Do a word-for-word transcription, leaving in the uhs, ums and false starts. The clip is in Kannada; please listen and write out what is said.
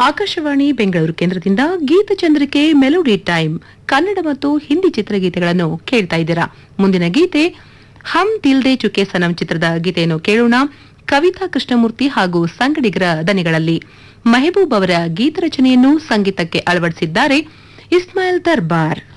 ಆಕಾಶವಾಣಿ ಬೆಂಗಳೂರು ಕೇಂದ್ರದಿಂದ ಗೀತಚಂದ್ರಿಕೆ ಮೆಲೋಡಿ ಟೈಮ್ ಕನ್ನಡ ಮತ್ತು ಹಿಂದಿ ಚಿತ್ರಗೀತೆಗಳನ್ನು ಕೇಳ್ತಾ ಇದ್ದೀರಾ. ಮುಂದಿನ ಗೀತೆ ಹಮ್ ದಿಲ್ ದೇ ಚುಕೆ ಸನಂ ಚಿತ್ರದ ಗೀತೆಯನ್ನು ಕೇಳೋಣ. ಕವಿತಾ ಕೃಷ್ಣಮೂರ್ತಿ ಹಾಗೂ ಸಂಗಡಿಗರ ದನಿಗಳಲ್ಲಿ ಮೆಹಬೂಬ್ ಅವರ ಗೀತ ರಚನೆಯನ್ನು ಸಂಗೀತಕ್ಕೆ ಅಳವಡಿಸಿದ್ದಾರೆ ಇಸ್ಮಾಯಿಲ್ ದರ್ಬಾರ್.